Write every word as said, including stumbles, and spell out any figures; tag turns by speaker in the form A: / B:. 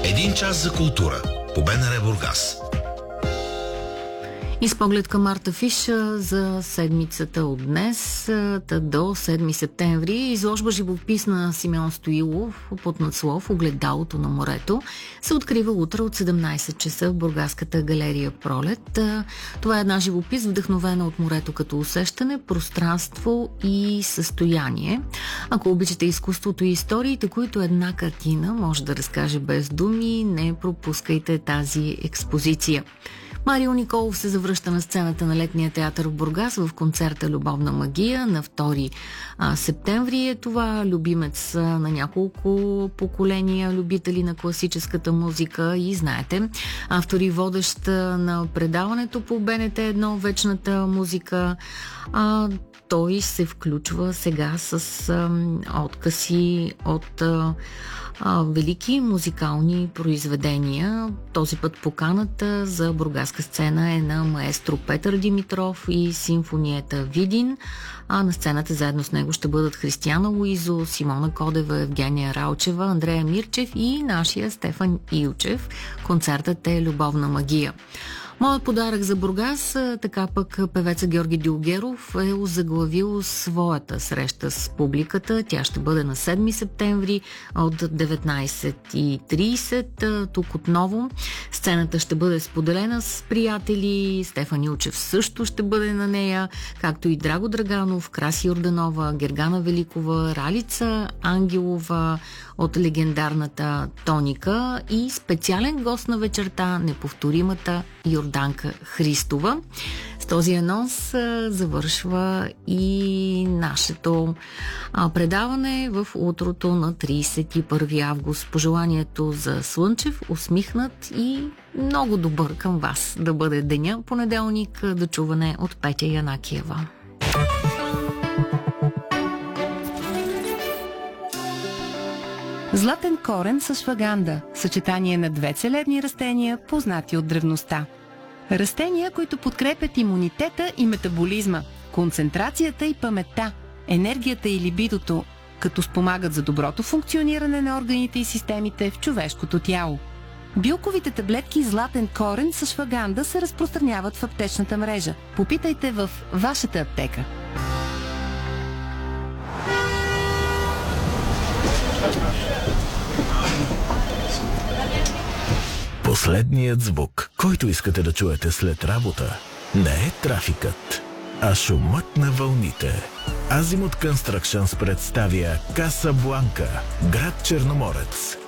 A: Един час за култура по БНР Бургас.
B: И с поглед към Марта Фиша за седмицата от днес та до седми септември, изложба живопис на Симеон Стоилов под надслов "Огледалото на морето" се открива утре от седемнайсет часа в бургаската галерия Пролет. Това е една живопис, вдъхновена от морето като усещане, пространство и състояние. Ако обичате изкуството и историите, които една картина може да разкаже без думи, не пропускайте тази експозиция. Марио Николов се завръща на сцената на Летния театър в Бургас в концерта "Любовна магия" на втори септември. Е това любимец на няколко поколения любители на класическата музика и знаете, автор и водещ на предаването по Б Н Т едно "Вечната музика". А, той се включва сега с а, откъси от а, а, велики музикални произведения. Този път поканата за бургаска сцена е на маестро Петър Димитров и симфонията Видин, а на сцената заедно с него ще бъдат Християна Луизо, Симона Кодева, Евгения Ралчева, Андрея Мирчев и нашия Стефан Илчев. Концертът е "Любовна магия". Моят подарък за Бургас, така пък певеца Георги Дилгеров е озаглавил своята среща с публиката. Тя ще бъде на седми септември от деветнайсет и трийсет. Тук отново сцената ще бъде споделена с приятели. Стефан Илчев също ще бъде на нея, както и Драго Драганов, Краси Йорданова, Гергана Великова, Ралица Ангелова от легендарната Тоника и специален гост на вечерта, неповторимата Йорданка Христова. С този анонс а, завършва и нашето а, предаване в утрото на трийсет и първи август. Пожеланието за слънчев, усмихнат и много добър към вас да бъде деня. Понеделник, до чуване от Петя Янакиева.
C: Златен корен с шваганда – съчетание на две целебни растения, познати от древността. Растения, които подкрепят имунитета и метаболизма, концентрацията и паметта, енергията и либидото, като спомагат за доброто функциониране на органите и системите в човешкото тяло. Билковите таблетки "Златен корен" с шваганда се разпространяват в аптечната мрежа. Попитайте в вашата аптека.
A: Последният звук, който искате да чуете след работа, не е трафикът, а шумът на вълните. Азимут Констракшънс представя Касабланка, град Черноморец.